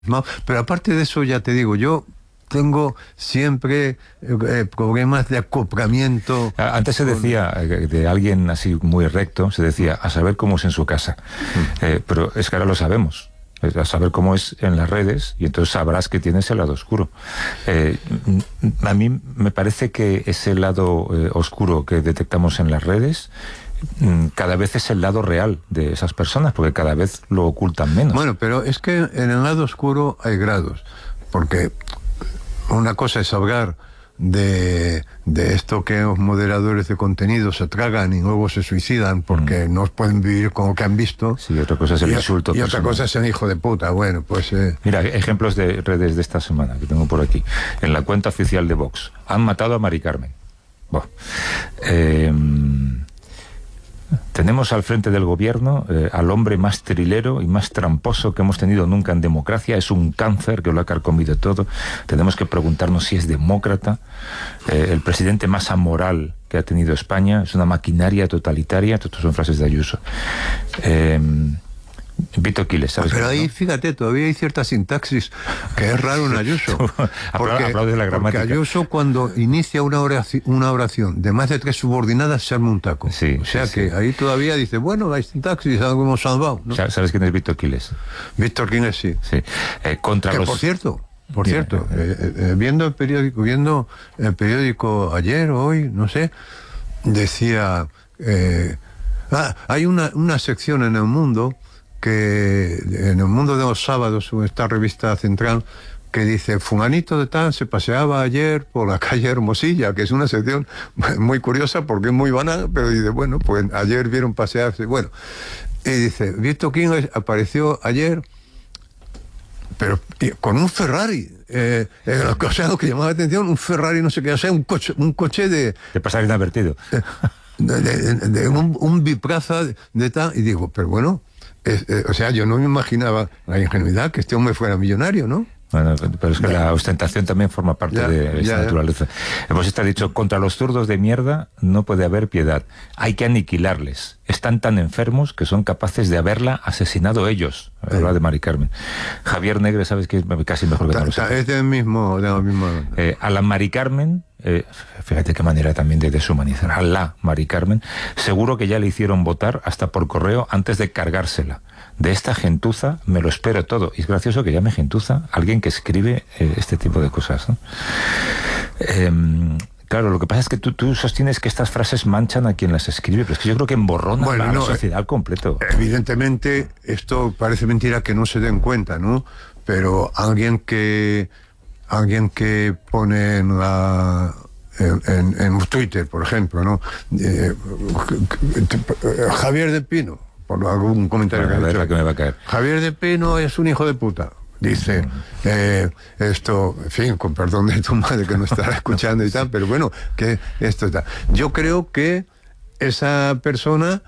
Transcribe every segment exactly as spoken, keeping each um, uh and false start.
No, pero aparte de eso, ya te digo, yo tengo siempre eh, problemas de acoplamiento. Antes se decía, con... de alguien así muy recto, se decía, a saber cómo es en su casa. Mm. Eh, pero es que ahora lo sabemos. A saber cómo es en las redes, y entonces sabrás que tienes el lado oscuro. Eh, a mí me parece que ese lado eh, oscuro que detectamos en las redes cada vez es el lado real de esas personas, porque cada vez lo ocultan menos. Bueno, pero es que en el lado oscuro hay grados, porque una cosa es hablar de, de esto que los moderadores de contenido se tragan y luego se suicidan porque mm. no pueden vivir con lo que han visto. Sí, otra cosa es el y, insulto. Y personal. Otra cosa es el hijo de puta. Bueno, pues... Eh... Mira, ejemplos de redes de esta semana que tengo por aquí. En la cuenta oficial de Vox. Han matado a Mari Carmen. Bueno, eh... tenemos al frente del gobierno eh, al hombre más trilero y más tramposo que hemos tenido nunca en democracia. Es un cáncer que lo ha carcomido todo. Tenemos que preguntarnos si es demócrata. Eh, el presidente más amoral que ha tenido España. Es una maquinaria totalitaria. Estas son frases de Ayuso. Eh, Vito Quiles, ¿sabes? Pero ahí, ¿no? fíjate, todavía hay cierta sintaxis que es raro en Ayuso. Porque, aplaude la gramática. Porque Ayuso, cuando inicia una oración, una oración de más de tres subordinadas, se arma un taco. Sí, o sea sí, que sí. ahí todavía dice, bueno, hay sintaxis, algo hemos salvado, ¿no? ¿Sabes quién es Vito Quiles? Víctor Quiles, sí. Sí. Eh, contra que, los... por cierto, por Dime, cierto, eh, eh, eh, viendo el periódico, viendo el periódico ayer o hoy, no sé, decía, eh, ah, hay una, una sección en El Mundo que en El Mundo de los sábados, en esta revista central, que dice, fulanito de tal se paseaba ayer por la calle Hermosilla, que es una sección muy curiosa porque es muy banal, pero dice, bueno, pues ayer vieron pasearse, bueno, y dice, Víctor Quiles apareció ayer, pero con un Ferrari, eh, eh, o sea, lo que llamaba la atención, un Ferrari, no sé qué, o sea, un coche, un coche de... De pasar inadvertido. Eh, de, de, de, de un, un biplaza de, de tal, y digo, pero bueno, Es, eh, o sea, yo no me imaginaba la ingenuidad que este hombre fuera millonario, ¿no? Bueno, pero es que ya. La ostentación también forma parte ya, de esta ya, naturaleza. Ya. Hemos estado dicho, contra los zurdos de mierda no puede haber piedad. Hay que aniquilarles. Están tan enfermos que son capaces de haberla asesinado ellos. Eh. Habla de Mari Carmen. Javier Negre, ¿sabes que es casi mejor que ta, no ta, Es del mismo... De la misma... eh, a la Mari Carmen... Eh, fíjate qué manera también de deshumanizar a la Mari Carmen. Seguro que ya le hicieron votar hasta por correo antes de cargársela. De esta gentuza me lo espero todo. Y es gracioso que llame gentuza alguien que escribe eh, este tipo de cosas, ¿no? Eh, claro, lo que pasa es que tú, tú sostienes que estas frases manchan a quien las escribe, pero es que yo creo que emborronan bueno, a no, la sociedad al completo. Evidentemente, esto parece mentira que no se den cuenta, ¿no? Pero alguien que alguien que pone en la en, en, en Twitter, por ejemplo, ¿no? Eh, Javier de Pino, por algún comentario bueno, que, a ver, que me va a caer. Javier de Pino es un hijo de puta. Dice, eh, esto, en fin, con perdón de tu madre que no estará escuchando y tal, pero bueno, que esto está. Yo creo que esa persona,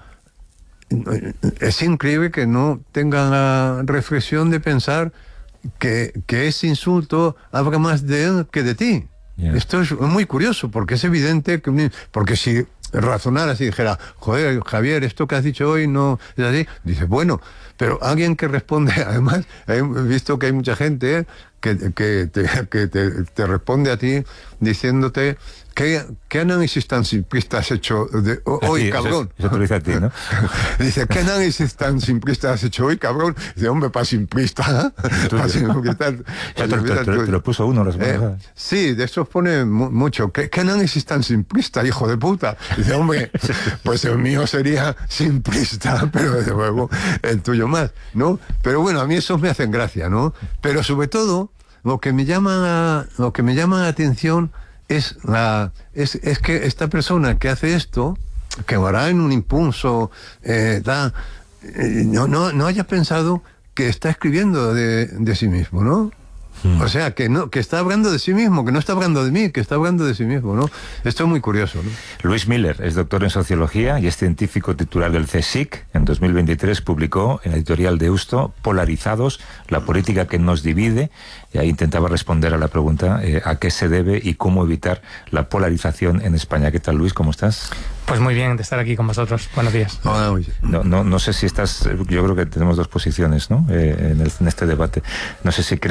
es increíble que no tenga la reflexión de pensar que, que ese insulto habla más de él que de ti. Yeah. Esto es muy curioso, porque es evidente que, porque si razonara así, dijera, joder, Javier, esto que has dicho hoy no es así, dice, bueno, pero alguien que responde, además, he visto que hay mucha gente ¿eh? que, que, te, que te, te responde a ti diciéndote ¿qué, qué análisis tan simplista has hecho de, oh, hoy, cabrón? Eso, eso te lo dice a ti, ¿no? Dice, ¿qué análisis tan simplista has hecho hoy, cabrón? Dice, hombre, para simplista. Pa simplista te, te, te, te lo puso uno. Las eh, sí, de eso pone mucho. ¿Qué, ¿Qué análisis tan simplista, hijo de puta? Dice, hombre, pues el mío sería simplista, pero desde luego el tuyo más, ¿no? Pero bueno, a mí esos me hacen gracia, ¿no? Pero sobre todo, lo que me llama, lo que me llama la atención es la es, es que esta persona que hace esto, que lo hará en un impulso, eh, da, eh, no, no, no haya pensado que está escribiendo de, de sí mismo, ¿no? Mm. O sea, que no, que está hablando de sí mismo, que no está hablando de mí, que está hablando de sí mismo, ¿no? Esto es muy curioso, ¿no? Luis Miller es doctor en Sociología y es científico titular del CSIC. En dos mil veintitrés publicó en la editorial de Deusto Polarizados, la política que nos divide, y ahí intentaba responder a la pregunta eh, a qué se debe y cómo evitar la polarización en España. ¿Qué tal, Luis? ¿Cómo estás? Pues muy bien de estar aquí con vosotros. Buenos días. Oh, no, no, no sé si estás... Yo creo que tenemos dos posiciones, ¿no? Eh, en, el, en este debate. No sé si crees